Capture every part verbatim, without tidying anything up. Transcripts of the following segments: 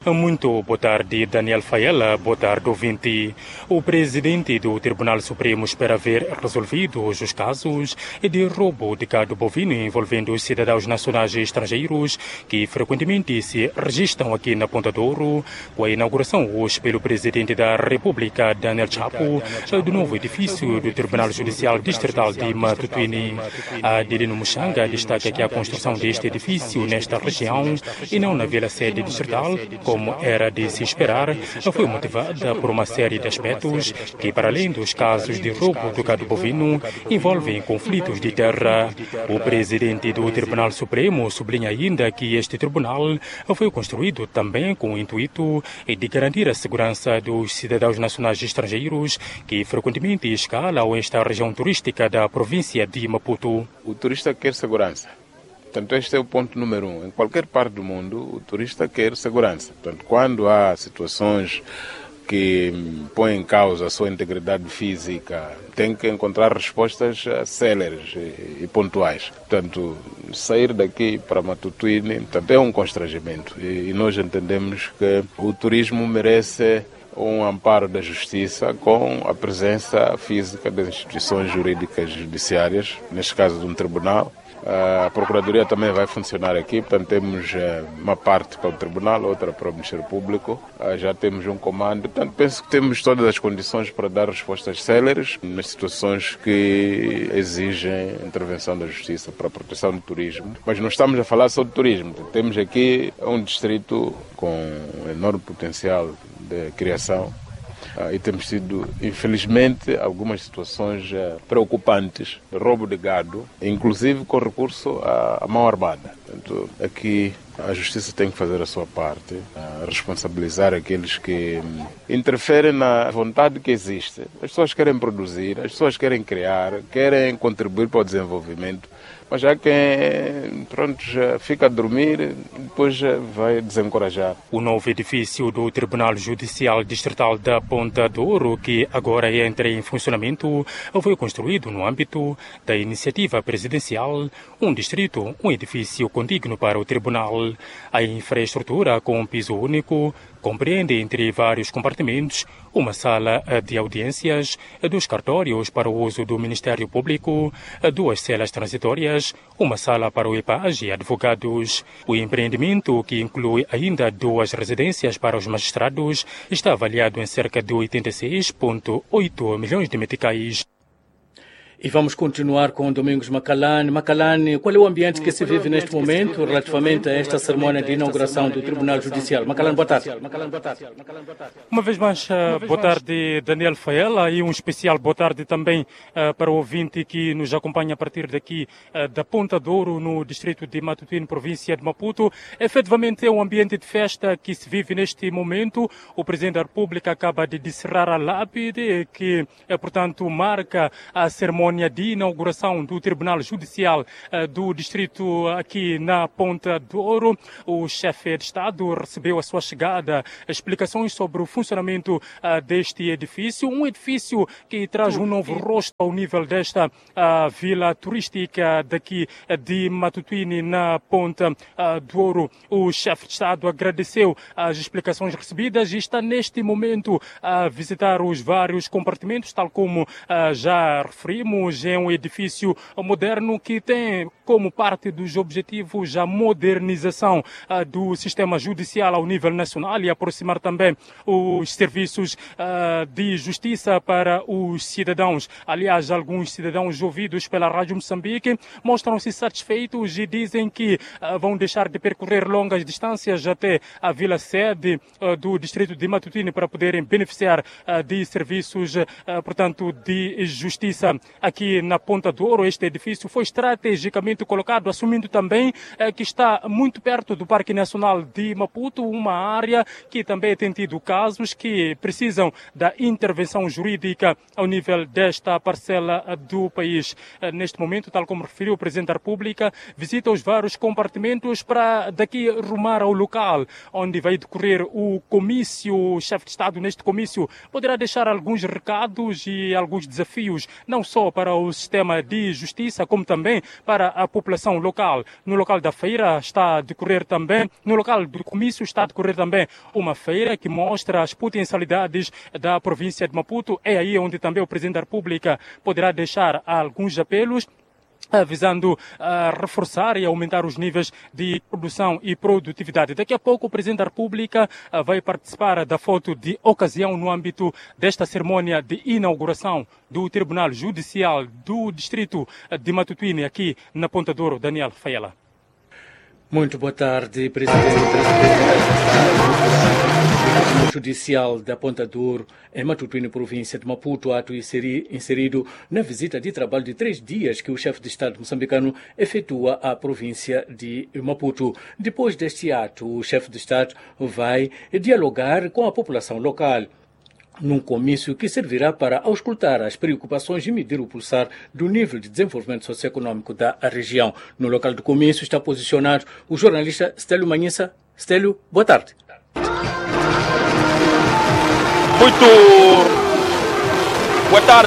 Muito boa tarde, Daniel Faela. Boa tarde, ouvinte. O presidente do Tribunal Supremo espera ver resolvidos os casos de roubo de gado bovino envolvendo os cidadãos nacionais e estrangeiros que frequentemente se registram aqui na Ponta Douro, com a inauguração hoje pelo presidente da República, Daniel Chapo, do novo edifício do Tribunal Judicial Distrital de Matutuini. A Adelino Muxanga destaca que a construção deste edifício nesta região e não na vila sede distrital, como era de se esperar, foi motivada por uma série de aspectos que, para além dos casos de roubo do gado bovino, envolvem conflitos de terra. O presidente do Tribunal Supremo sublinha ainda que este tribunal foi construído também com o intuito de garantir a segurança dos cidadãos nacionais e estrangeiros que frequentemente escalam esta região turística da província de Maputo. O turista quer segurança. Portanto, este é o ponto número um. Em qualquer parte do mundo, o turista quer segurança. Portanto, quando há situações que põem em causa a sua integridade física, tem que encontrar respostas céleres e pontuais. Portanto, sair daqui para Matutuini, portanto, é um constrangimento. E nós entendemos que o turismo merece um amparo da justiça com a presença física das instituições jurídicas judiciárias, neste caso de um tribunal. A Procuradoria também vai funcionar aqui, portanto temos uma parte para o Tribunal, outra para o Ministério Público, já temos um comando, portanto penso que temos todas as condições para dar respostas céleres nas situações que exigem intervenção da Justiça para a proteção do turismo. Mas não estamos a falar só de turismo, temos aqui um distrito com enorme potencial de criação. Uh, e temos tido, infelizmente, algumas situações uh, preocupantes de roubo de gado, inclusive com recurso à, à mão armada. Portanto, aqui a Justiça tem que fazer a sua parte, uh, responsabilizar aqueles que um, interferem na vontade que existe. As pessoas querem produzir, as pessoas querem criar, querem contribuir para o desenvolvimento, mas já quem pronto, já fica a dormir e depois já vai desencorajar. O novo edifício do Tribunal Judicial Distrital da Ponta Douro, que agora entra em funcionamento, foi construído no âmbito da iniciativa presidencial Um Distrito, um edifício contíguo para o Tribunal. A infraestrutura com piso único compreende, entre vários compartimentos, uma sala de audiências, dois cartórios para o uso do Ministério Público, duas celas transitórias, uma sala para o EPAG e advogados. O empreendimento, que inclui ainda duas residências para os magistrados, está avaliado em cerca de oitenta e seis vírgula oito milhões de meticais. E vamos continuar com Domingos Macalane. Macalane, qual é o ambiente que se vive neste momento relativamente a esta cerimónia de inauguração do Tribunal Judicial? Macalane, boa tarde. Uma vez mais, boa tarde, Daniel Faela, e um especial boa tarde também uh, para o ouvinte que nos acompanha a partir daqui uh, da Ponta Douro, no distrito de Matutuini, província de Maputo. Efetivamente é um ambiente de festa que se vive neste momento. O Presidente da República acaba de descerrar a lápide que, uh, portanto, marca a cerimónia de inauguração do Tribunal Judicial uh, do distrito aqui na Ponta Douro. O chefe de Estado recebeu a sua chegada explicações sobre o funcionamento uh, deste edifício, um edifício que traz um novo rosto ao nível desta uh, vila turística daqui uh, de Matutuini, na Ponta uh, Douro. O chefe de Estado agradeceu as explicações recebidas e está neste momento a visitar os vários compartimentos, tal como uh, já referimos. É um edifício moderno que tem como parte dos objetivos a modernização uh, do sistema judicial ao nível nacional e aproximar também os serviços uh, de justiça para os cidadãos. Aliás, alguns cidadãos ouvidos pela Rádio Moçambique mostram-se satisfeitos e dizem que uh, vão deixar de percorrer longas distâncias até a vila sede uh, do distrito de Matutuini para poderem beneficiar uh, de serviços, uh, portanto, de justiça. Aqui na Ponta Douro, este edifício foi estrategicamente colocado, assumindo também eh, que está muito perto do Parque Nacional de Maputo, uma área que também tem tido casos que precisam da intervenção jurídica ao nível desta parcela do país. Eh, neste momento, tal como referiu o Presidente da República, visita os vários compartimentos para daqui rumar ao local onde vai decorrer o comício. O chefe de Estado, neste comício, poderá deixar alguns recados e alguns desafios, não só para o sistema de justiça, como também para a população local. No local da feira está a decorrer também, no local do comício está a decorrer também uma feira que mostra as potencialidades da província de Maputo. É aí onde também o Presidente da República poderá deixar alguns apelos visando uh, reforçar e aumentar os níveis de produção e produtividade. Daqui a pouco o Presidente da República uh, vai participar da foto de ocasião no âmbito desta cerimônia de inauguração do Tribunal Judicial do Distrito de Matutuine, aqui na Ponta Douro. Daniel Faiela. Muito boa tarde, Presidente. Presidente Judicial da Ponta Douro, em Matutuine, província de Maputo, ato inserido na visita de trabalho de três dias que o chefe de Estado moçambicano efetua à província de Maputo. Depois deste ato, o chefe de Estado vai dialogar com a população local, num comício que servirá para auscultar as preocupações e medir o pulsar do nível de desenvolvimento socioeconômico da região. No local do comício está posicionado o jornalista Stélio Manhissa. Stélio, boa tarde. Muito boa tarde,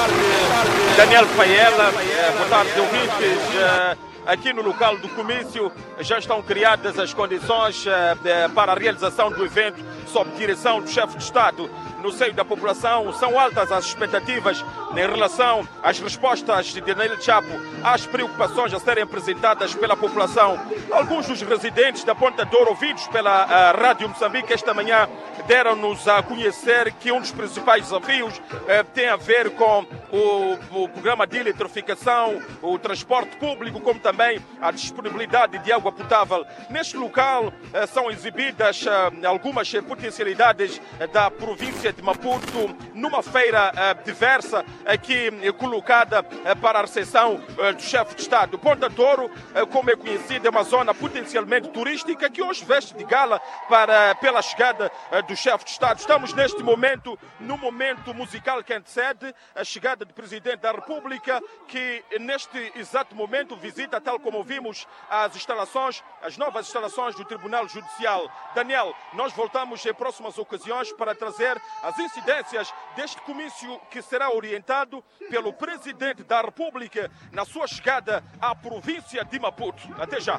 Daniel Faiela. Boa tarde, ouvintes. Aqui no local do comício já estão criadas as condições para a realização do evento sob direção do chefe de Estado. No seio da população, são altas as expectativas em relação às respostas de Daniel Chapo às preocupações a serem apresentadas pela população. Alguns dos residentes da Ponta Douro, ouvidos pela uh, Rádio Moçambique esta manhã, deram-nos a conhecer que um dos principais desafios uh, tem a ver com o, o programa de eletrificação, o transporte público, como também a disponibilidade de água potável. Neste local uh, são exibidas uh, algumas potencialidades uh, da província de Maputo, numa feira uh, diversa aqui uh, colocada uh, para a recepção uh, do chefe de Estado. Ponta Douro, uh, como é conhecido, é uma zona potencialmente turística que hoje veste de gala para, pela chegada uh, do chefe de Estado. Estamos neste momento, no momento musical que antecede a chegada do Presidente da República, que neste exato momento visita, tal como vimos, as instalações, as novas instalações do Tribunal Judicial. Daniel, nós voltamos em próximas ocasiões para trazer as incidências deste comício que será orientado pelo Presidente da República na sua chegada à província de Maputo. Até já.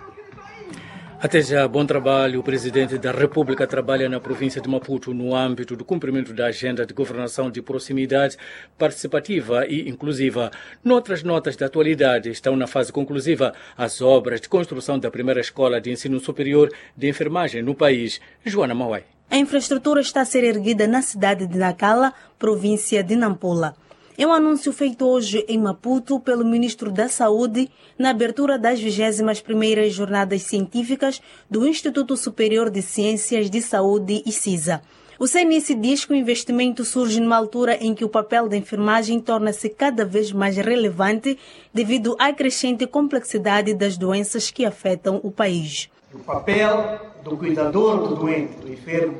Até já, bom trabalho. O Presidente da República trabalha na província de Maputo no âmbito do cumprimento da agenda de governação de proximidade, participativa e inclusiva. Noutras notas da atualidade estão na fase conclusiva as obras de construção da primeira escola de ensino superior de enfermagem no país. Joana Mauai. A infraestrutura está a ser erguida na cidade de Nacala, província de Nampula. É um anúncio feito hoje em Maputo pelo Ministro da Saúde na abertura das vigésimas primeiras Jornadas Científicas do Instituto Superior de Ciências de Saúde, ICISA. O C N I C diz que o investimento surge numa altura em que o papel da enfermagem torna-se cada vez mais relevante devido à crescente complexidade das doenças que afetam o país. O papel do cuidador do doente, do enfermo,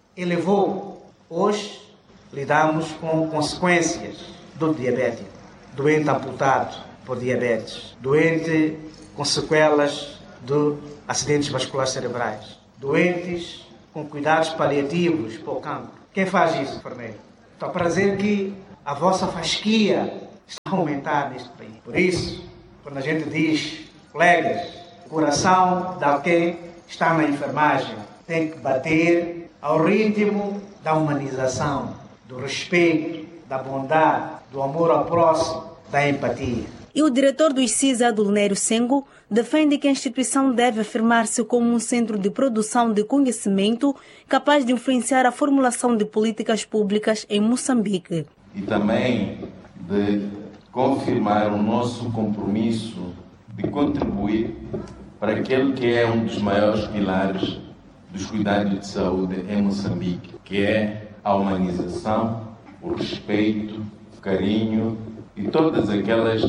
elevou. Hoje lidamos com consequências do diabetes, doente amputado por diabetes, doente com sequelas de acidentes vasculares cerebrais, doentes com cuidados paliativos para o cancro. Quem faz isso, enfermeiro? Está para dizer que a vossa fasquia está a aumentar neste país. Por isso, quando a gente diz, colegas, o coração de alguém está na enfermagem, tem que bater ao ritmo da humanização, do respeito, da bondade, do amor ao próximo, da empatia. E o diretor do ICISA, Adulnério Sengo, defende que a instituição deve afirmar-se como um centro de produção de conhecimento capaz de influenciar a formulação de políticas públicas em Moçambique. E também de confirmar o nosso compromisso de contribuir para aquele que é um dos maiores pilares dos cuidados de saúde em Moçambique, que é a humanização, o respeito, o carinho e todas aquelas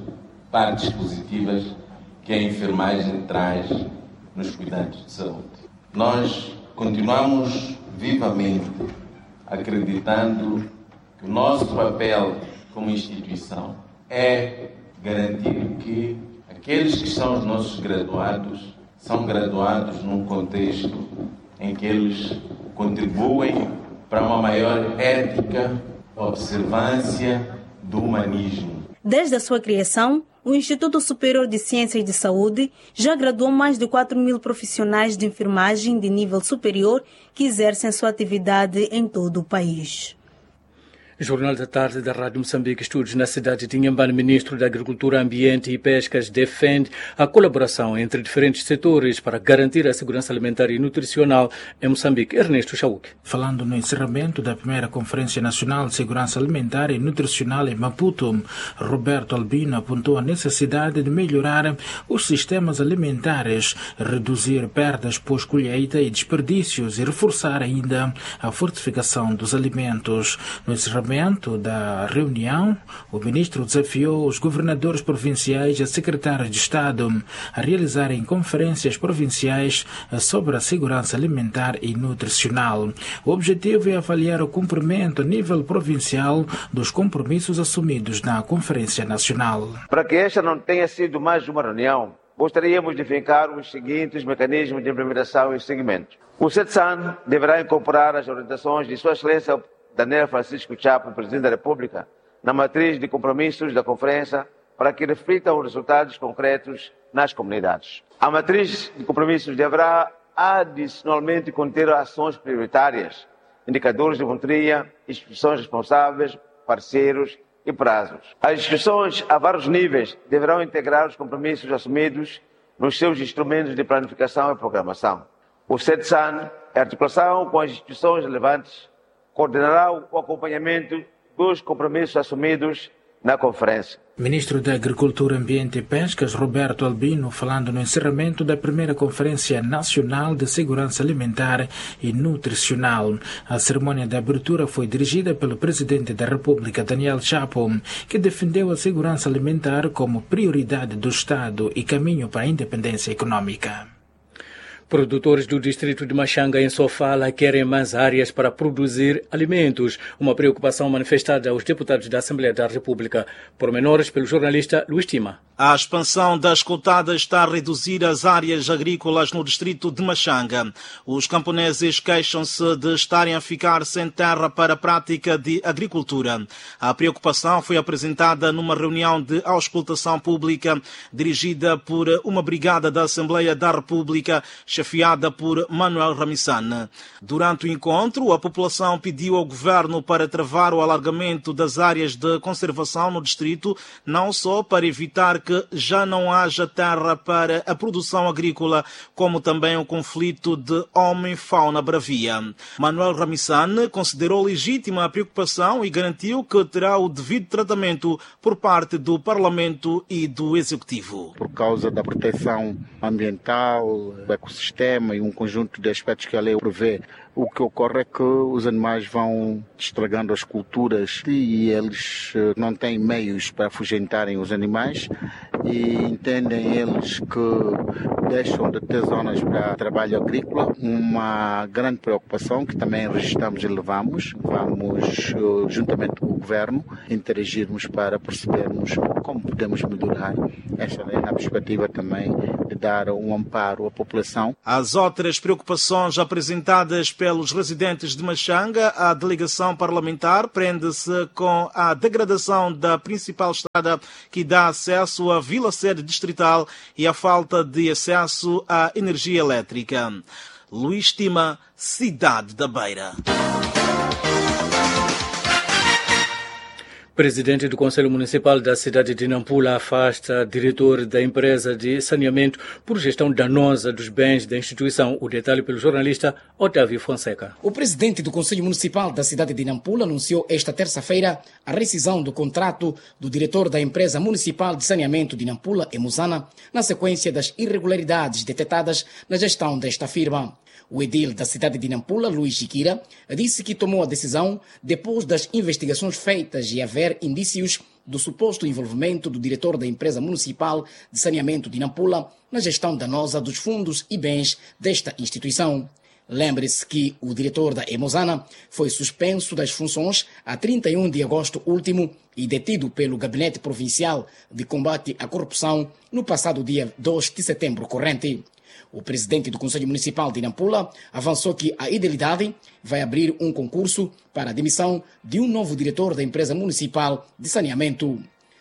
partes positivas que a enfermagem traz nos cuidados de saúde. Nós continuamos vivamente acreditando que o nosso papel como instituição é garantir que aqueles que são os nossos graduados são graduados num contexto em que eles contribuem para uma maior ética, observância do humanismo. Desde a sua criação, o Instituto Superior de Ciências de Saúde já graduou mais de quatro mil profissionais de enfermagem de nível superior que exercem sua atividade em todo o país. Jornal da Tarde da Rádio Moçambique, estudos na cidade de Inhambane. Ministro da Agricultura, Ambiente e Pescas defende a colaboração entre diferentes setores para garantir a segurança alimentar e nutricional em Moçambique. Ernesto Chauque. Falando no encerramento da primeira Conferência Nacional de Segurança Alimentar e Nutricional em Maputo, Roberto Albino apontou a necessidade de melhorar os sistemas alimentares, reduzir perdas pós-colheita e desperdícios e reforçar ainda a fortificação dos alimentos. No encerramento da reunião, o ministro desafiou os governadores provinciais e secretários de Estado a realizarem conferências provinciais sobre a segurança alimentar e nutricional. O objetivo é avaliar o cumprimento a nível provincial dos compromissos assumidos na Conferência Nacional. Para que esta não tenha sido mais uma reunião, gostaríamos de fincar os seguintes mecanismos de implementação e seguimento. O CETSAN deverá incorporar as orientações de Sua Excelência Daniel Francisco Chapo, Presidente da República, na matriz de compromissos da Conferência para que reflitam os resultados concretos nas comunidades. A matriz de compromissos deverá adicionalmente conter ações prioritárias, indicadores de monitoria, instituições responsáveis, parceiros e prazos. As instituições a vários níveis deverão integrar os compromissos assumidos nos seus instrumentos de planificação e programação. O CETSAN, em articulação com as instituições relevantes, coordenará o acompanhamento dos compromissos assumidos na conferência. Ministro da Agricultura, Ambiente e Pescas, Roberto Albino, falando no encerramento da primeira Conferência Nacional de Segurança Alimentar e Nutricional. A cerimônia de abertura foi dirigida pelo Presidente da República, Daniel Chapo, que defendeu a segurança alimentar como prioridade do Estado e caminho para a independência econômica. Produtores do distrito de Machanga, em Sofala, querem mais áreas para produzir alimentos, uma preocupação manifestada aos deputados da Assembleia da República. Pormenores pelo jornalista Luís Tima. A expansão das cotadas está a reduzir as áreas agrícolas no distrito de Machanga. Os camponeses queixam-se de estarem a ficar sem terra para a prática de agricultura. A preocupação foi apresentada numa reunião de auscultação pública dirigida por uma brigada da Assembleia da República, chefiada por Manuel Ramissane. Durante o encontro, a população pediu ao governo para travar o alargamento das áreas de conservação no distrito, não só para evitar que já não haja terra para a produção agrícola, como também o conflito de homem-fauna bravia. Manuel Ramissane considerou legítima a preocupação e garantiu que terá o devido tratamento por parte do Parlamento e do Executivo. Por causa da proteção ambiental, do ecossistema e um conjunto de aspectos que a lei prevê, o que ocorre é que os animais vão estragando as culturas e eles não têm meios para afugentarem os animais e entendem eles que deixam de ter zonas para trabalho agrícola. Uma grande preocupação que também registramos e levamos. Vamos, juntamente com o governo, interagirmos para percebermos como podemos melhorar esta lei na perspectiva também de dar um amparo à população. As outras preocupações apresentadas pelos residentes de Machanga, a delegação parlamentar prende-se com a degradação da principal estrada que dá acesso à vila-sede distrital e a falta de acesso à energia elétrica. Luís Tima, Cidade da Beira. Presidente do Conselho Municipal da cidade de Nampula afasta diretor da empresa de saneamento por gestão danosa dos bens da instituição. O detalhe pelo jornalista Otávio Fonseca. O presidente do Conselho Municipal da cidade de Nampula anunciou esta terça-feira a rescisão do contrato do diretor da empresa municipal de saneamento de Nampula, Emuzana, na sequência das irregularidades detectadas na gestão desta firma. O edil da cidade de Nampula, Luís Chiquira, disse que tomou a decisão depois das investigações feitas e haver indícios do suposto envolvimento do diretor da empresa municipal de saneamento de Nampula na gestão danosa dos fundos e bens desta instituição. Lembre-se que o diretor da Emozana foi suspenso das funções a trinta e um de agosto último e detido pelo Gabinete Provincial de Combate à Corrupção no passado dia dois de setembro corrente. O presidente do Conselho Municipal de Nampula avançou que a idilidade vai abrir um concurso para a demissão de um novo diretor da empresa municipal de saneamento.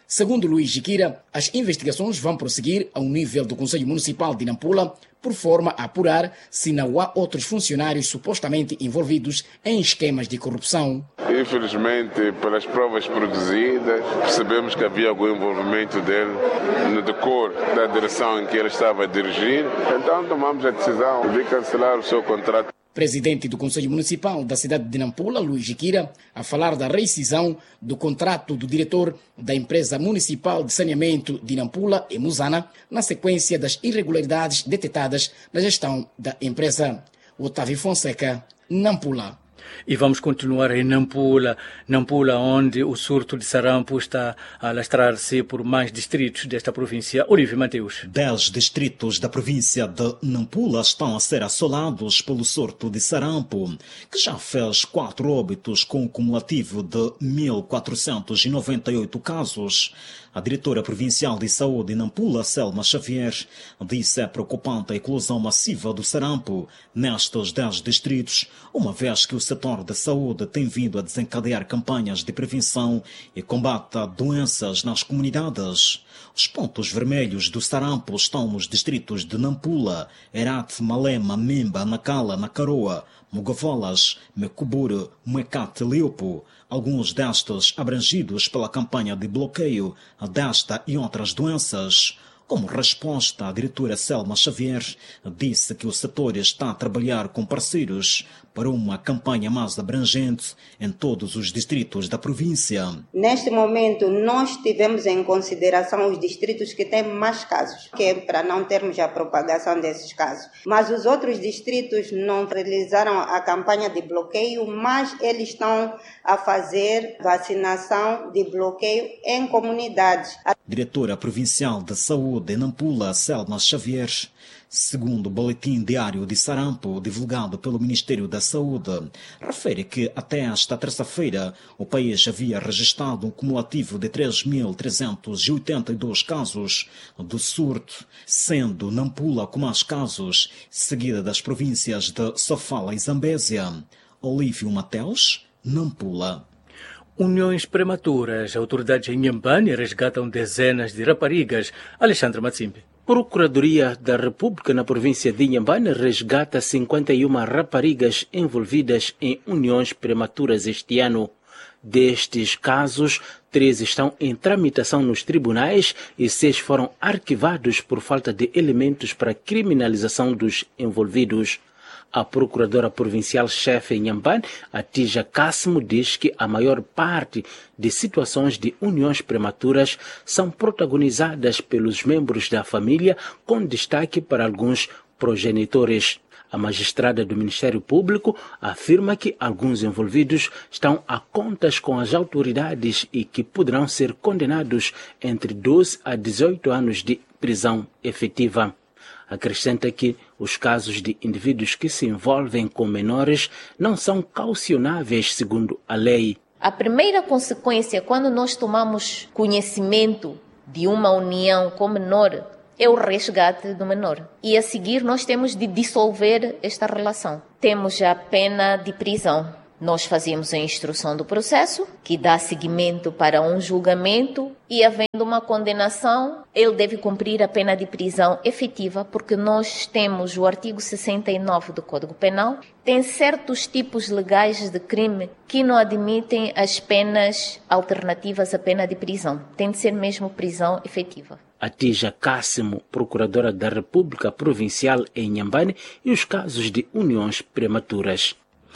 Segundo Luís Jiquira, as investigações vão prosseguir ao nível do Conselho Municipal de Nampula, por forma a apurar se não há outros funcionários supostamente envolvidos em esquemas de corrupção. Infelizmente, pelas provas produzidas, percebemos que havia algum envolvimento dele no decor da direção em que ele estava a dirigir. Então tomamos a decisão de cancelar o seu contrato. Presidente do Conselho Municipal da cidade de Nampula, Luís Jiquira, a falar da rescisão do contrato do diretor da empresa municipal de saneamento de Nampula, Emuzana, na sequência das irregularidades detectadas na gestão da empresa. Otávio Fonseca, Nampula. E vamos continuar em Nampula, Nampula, onde o surto de sarampo está a alastrar-se por mais distritos desta província. Olívio Mateus. Dez distritos da província de Nampula estão a ser assolados pelo surto de sarampo, que já fez quatro óbitos com um cumulativo de mil quatrocentos e noventa e oito casos. A diretora provincial de saúde de Nampula, Selma Xavier, disse é preocupante a eclosão massiva do sarampo nestes dez distritos, uma vez que o setor da saúde tem vindo a desencadear campanhas de prevenção e combate a doenças nas comunidades. Os pontos vermelhos do sarampo estão nos distritos de Nampula, Herat, Malema, Memba, Nacala, Nacaroa, Mogovolas, Mecubure, Muecate e Leopo. Alguns destes abrangidos pela campanha de bloqueio desta e outras doenças. Como resposta, a diretora Selma Xavier disse que o setor está a trabalhar com parceiros para uma campanha mais abrangente em todos os distritos da província. Neste momento, nós tivemos em consideração os distritos que têm mais casos, que é para não termos a propagação desses casos. Mas os outros distritos não realizaram a campanha de bloqueio, mas eles estão a fazer vacinação de bloqueio em comunidades. Diretora Provincial de Saúde de Nampula, Selma Xavier, segundo o boletim diário de sarampo divulgado pelo Ministério da Saúde, refere que até esta terça-feira o país havia registrado um cumulativo de três mil trezentos e oitenta e dois casos do surto, sendo Nampula com mais casos, seguida das províncias de Sofala e Zambésia. Olívio Mateus, Nampula. Uniões prematuras. Autoridades em Inhambane resgatam dezenas de raparigas. Alexandre Matsimbe. Procuradoria da República na província de Inhambane resgata cinquenta e uma raparigas envolvidas em uniões prematuras este ano. Destes casos, três estão em tramitação nos tribunais e seis foram arquivados por falta de elementos para criminalização dos envolvidos. A procuradora provincial-chefe em Inhambane, Atija Cássimo, diz que a maior parte de situações de uniões prematuras são protagonizadas pelos membros da família, com destaque para alguns progenitores. A magistrada do Ministério Público afirma que alguns envolvidos estão a contas com as autoridades e que poderão ser condenados entre doze a dezoito anos de prisão efetiva. Acrescenta que os casos de indivíduos que se envolvem com menores não são caucionáveis segundo a lei. A primeira consequência, quando nós tomamos conhecimento de uma união com menor, é o resgate do menor. E a seguir nós temos de dissolver esta relação. Temos a pena de prisão. Nós fazemos a instrução do processo, que dá seguimento para um julgamento, e havendo uma condenação, ele deve cumprir a pena de prisão efetiva, porque nós temos o artigo sessenta e nove do Código Penal, tem certos tipos legais de crime que não admitem as penas alternativas à pena de prisão. Tem de ser mesmo prisão efetiva. Atija Cássimo, procuradora da República Provincial em Inhambane, e os casos de uniões prematuras.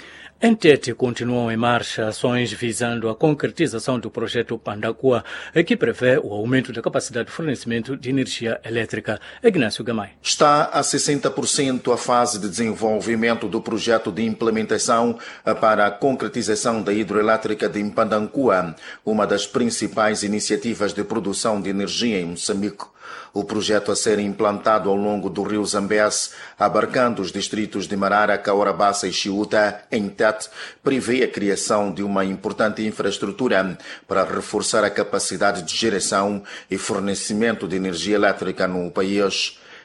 Em Tete continuam em marcha ações visando a concretização do projeto Pandacua, que prevê o aumento da capacidade de fornecimento de energia elétrica. Ignácio Gamay. Está a sessenta por cento a fase de desenvolvimento do projeto de implementação para a concretização da hidroelétrica de Pandacua, uma das principais iniciativas de produção de energia em Moçambique. O projeto a ser implantado ao longo do rio Zambeze, abarcando os distritos de Marara, Caorabassa e Chiuta, em Tete, prevê a criação de uma importante infraestrutura para reforçar a capacidade de geração e fornecimento de energia elétrica no país.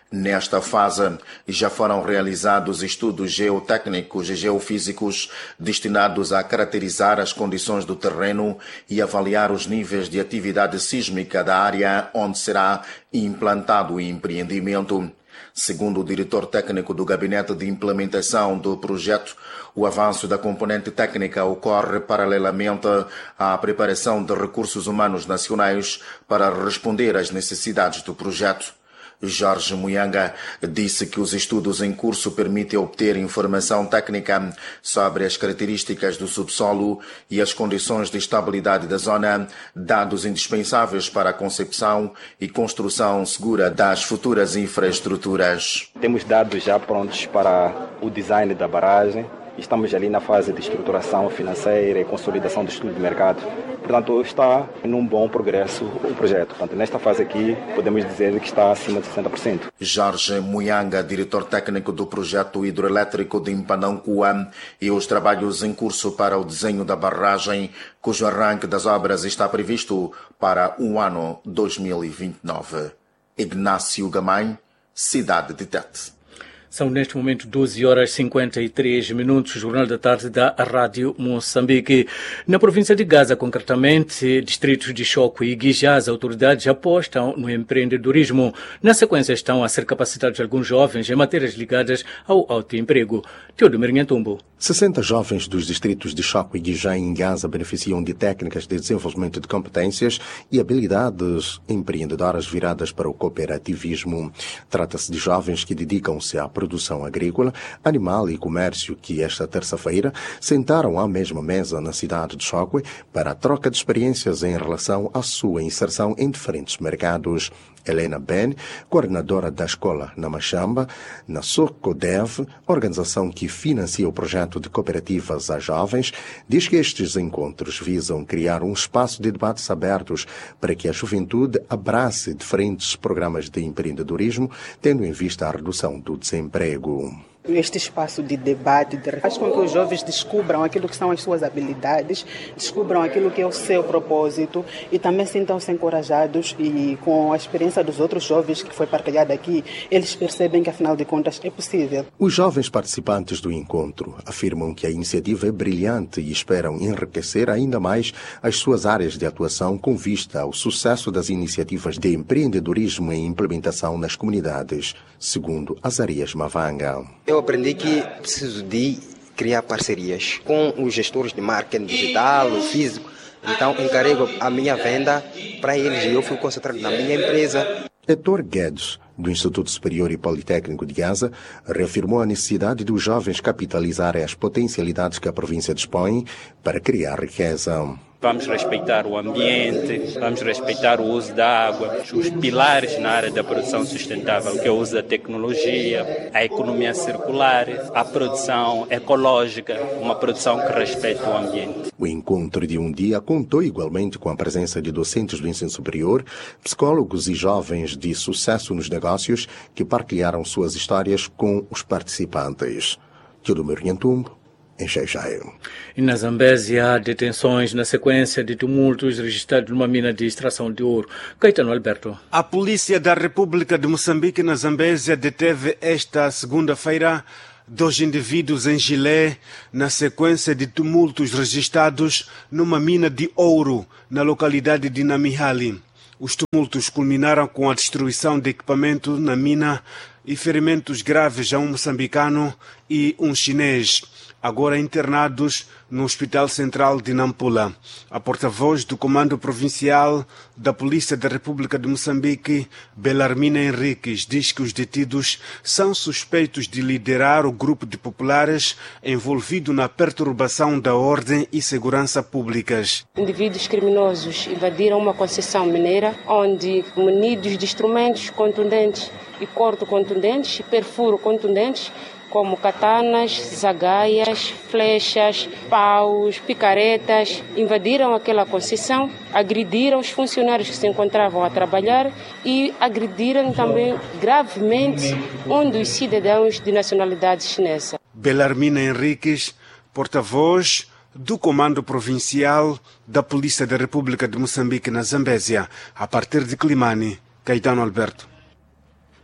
Nesta fase, já foram realizados estudos geotécnicos e geofísicos destinados a caracterizar as condições do terreno e avaliar os níveis de atividade sísmica da área onde será implantado o empreendimento. Segundo o diretor técnico do Gabinete de Implementação do projeto, o avanço da componente técnica ocorre paralelamente à preparação de recursos humanos nacionais para responder às necessidades do projeto. Jorge Muyanga disse que os estudos em curso permitem obter informação técnica sobre as características do subsolo e as condições de estabilidade da zona, dados indispensáveis para a concepção e construção segura das futuras infraestruturas. Temos dados já prontos para o design da barragem. Estamos ali na fase de estruturação financeira e consolidação do estudo de mercado. Portanto, está num bom progresso o projeto. Portanto, nesta fase aqui, podemos dizer que está acima de sessenta por cento. Jorge Muyanga, diretor técnico do projeto hidroelétrico de Impandancuã, e os trabalhos em curso para o desenho da barragem, cujo arranque das obras está previsto para o ano dois mil e vinte e nove. Ignácio Gamay, Cidade de Tete. São neste momento doze horas e cinquenta e três minutos, Jornal da Tarde da Rádio Moçambique. Na província de Gaza, concretamente, distritos de Choco e Guijá, as autoridades apostam no empreendedorismo. Na sequência estão a ser capacitados alguns jovens em matérias ligadas ao autoemprego. Teodomir Nhantumbo. sessenta jovens dos distritos de Choco e Guijá em Gaza beneficiam de técnicas de desenvolvimento de competências e habilidades empreendedoras viradas para o cooperativismo. Trata-se de jovens que dedicam-se à produção agrícola, animal e comércio que esta terça-feira sentaram à mesma mesa na cidade de Choco para a troca de experiências em relação à sua inserção em diferentes mercados. Helena Ben, coordenadora da escola na Machamba, na Socodev, organização que financia o projeto de cooperativas a jovens, diz que estes encontros visam criar um espaço de debates abertos para que a juventude abrace diferentes programas de empreendedorismo, tendo em vista a redução do desemprego. Este espaço de debate de... faz com que os jovens descubram aquilo que são as suas habilidades, descubram aquilo que é o seu propósito e também sintam-se encorajados, e com a experiência dos outros jovens que foi partilhada aqui, eles percebem que afinal de contas é possível. Os jovens participantes do encontro afirmam que a iniciativa é brilhante e esperam enriquecer ainda mais as suas áreas de atuação com vista ao sucesso das iniciativas de empreendedorismo e implementação nas comunidades, segundo Azarias Mavanga. Eu aprendi que preciso de criar parcerias com os gestores de marketing digital, o físico. Então, encarrego a minha venda para eles e eu fico concentrado na minha empresa. Heitor Guedes, do Instituto Superior e Politécnico de Gaza, reafirmou a necessidade dos jovens capitalizarem as potencialidades que a província dispõe para criar riqueza. Vamos respeitar o ambiente, vamos respeitar o uso da água, os pilares na área da produção sustentável, que é o uso da tecnologia, a economia circular, a produção ecológica, uma produção que respeita o ambiente. O encontro de um dia contou igualmente com a presença de docentes do ensino superior, psicólogos e jovens de sucesso nos negócios que partilharam suas histórias com os participantes. Teodomir Nhantumbo, em Xai-Xai. E na Zambésia há detenções na sequência de tumultos registrados numa mina de extração de ouro. Caetano Alberto. A polícia da República de Moçambique na Zambésia deteve esta segunda-feira dois indivíduos em Gilé na sequência de tumultos registrados numa mina de ouro na localidade de Namihali. Os tumultos culminaram com a destruição de equipamento na mina e ferimentos graves a um moçambicano e um chinês, agora internados no Hospital Central de Nampula. A porta-voz do Comando Provincial da Polícia da República de Moçambique, Belarmina Henriques, diz que os detidos são suspeitos de liderar o grupo de populares envolvido na perturbação da ordem e segurança públicas. Indivíduos criminosos invadiram uma concessão mineira onde, munidos de instrumentos contundentes e corto contundentes e perfuro contundentes, como katanas, zagaias, flechas, paus, picaretas, invadiram aquela concessão, agrediram os funcionários que se encontravam a trabalhar e agrediram também gravemente um dos cidadãos de nacionalidade chinesa. Belarmina Henriques, porta-voz do Comando Provincial da Polícia da República de Moçambique na Zambésia, a partir de Climane. Caetano Alberto.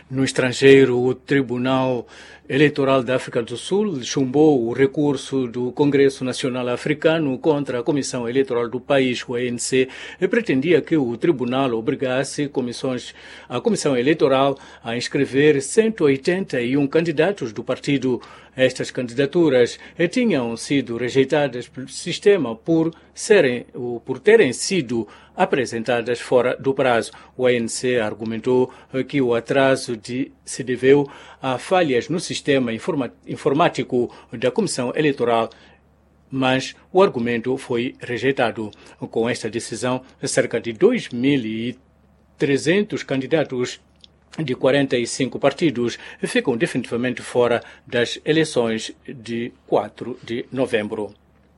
No estrangeiro, o Tribunal Eleitoral da África do Sul chumbou o recurso do Congresso Nacional Africano contra a Comissão Eleitoral do país, o A N C, e pretendia que o tribunal obrigasse comissões, a Comissão Eleitoral a inscrever cento e oitenta e um candidatos do partido. Estas candidaturas tinham sido rejeitadas pelo sistema por, serem, por terem sido apresentadas fora do prazo. O A N C argumentou que o atraso de, se deveu a falhas no sistema informa, informático da Comissão Eleitoral, mas o argumento foi rejeitado. Com esta decisão, cerca de dois mil e trezentos candidatos de quarenta e cinco partidos ficam definitivamente fora das eleições de quatro de novembro.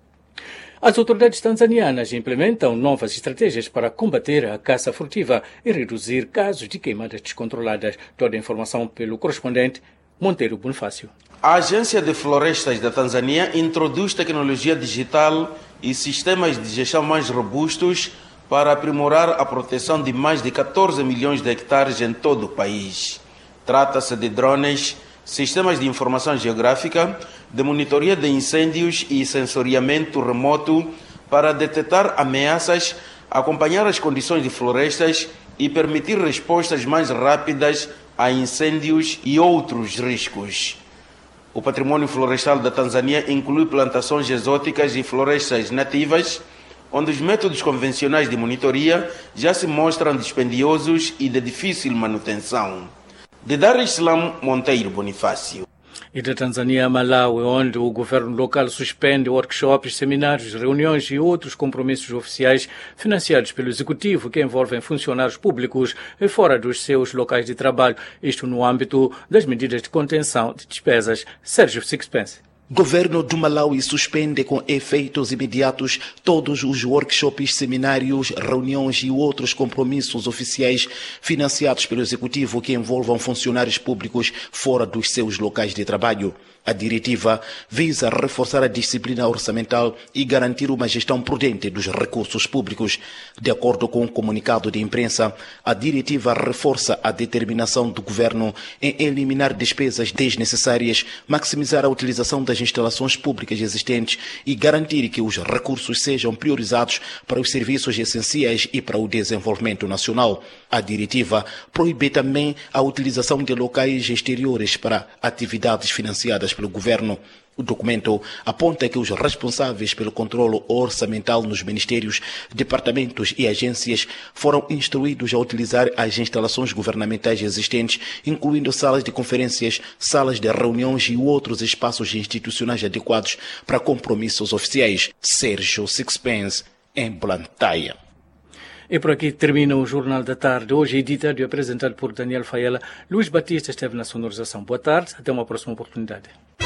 As autoridades tanzanianas implementam novas estratégias para combater a caça furtiva e reduzir casos de queimadas descontroladas. Toda a informação pelo correspondente Monteiro Bonifácio. A Agência de Florestas da Tanzânia introduz tecnologia digital e sistemas de gestão mais robustos para aprimorar a proteção de mais de catorze milhões de hectares em todo o país. Trata-se de drones, sistemas de informação geográfica, de monitoria de incêndios e sensoriamento remoto para detectar ameaças, acompanhar as condições de florestas e permitir respostas mais rápidas a incêndios e outros riscos. O patrimônio florestal da Tanzânia inclui plantações exóticas e florestas nativas, onde os métodos convencionais de monitoria já se mostram dispendiosos e de difícil manutenção. De Dar es Salaam, Monteiro Bonifácio. E da Tanzânia a Malawi, onde o governo local suspende workshops, seminários, reuniões e outros compromissos oficiais financiados pelo executivo que envolvem funcionários públicos fora dos seus locais de trabalho, isto no âmbito das medidas de contenção de despesas. Sérgio Sixpence. Governo do Malawi suspende com efeitos imediatos todos os workshops, seminários, reuniões e outros compromissos oficiais financiados pelo Executivo que envolvam funcionários públicos fora dos seus locais de trabalho. A diretiva visa reforçar a disciplina orçamental e garantir uma gestão prudente dos recursos públicos. De acordo com o comunicado de imprensa, a diretiva reforça a determinação do governo em eliminar despesas desnecessárias, maximizar a utilização das instalações públicas existentes e garantir que os recursos sejam priorizados para os serviços essenciais e para o desenvolvimento nacional. A diretiva proíbe também a utilização de locais exteriores para atividades financiadas pelo governo. O documento aponta que os responsáveis pelo controle orçamental nos ministérios, departamentos e agências foram instruídos a utilizar as instalações governamentais existentes, incluindo salas de conferências, salas de reuniões e outros espaços institucionais adequados para compromissos oficiais. Sérgio Sixpence, em Blantyre. E por aqui termina o Jornal da Tarde, hoje editado e apresentado por Daniel Faiela. Luís Batista esteve na sonorização. Boa tarde, até uma próxima oportunidade.